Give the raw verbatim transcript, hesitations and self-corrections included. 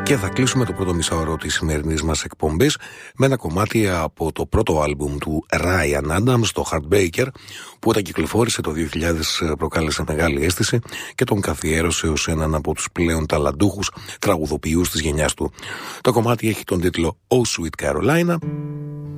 Και θα κλείσουμε το πρώτο μισάωρο της σημερινής μας εκπομπής με ένα κομμάτι από το πρώτο άλμπουμ του Ryan Adams, το Heartbreaker, που όταν κυκλοφόρησε το δύο χιλιάδες προκάλεσε μεγάλη αίσθηση και τον καθιέρωσε ως έναν από τους πλέον ταλαντούχους τραγουδοποιούς της γενιάς του. Το κομμάτι έχει τον τίτλο Oh Sweet Carolina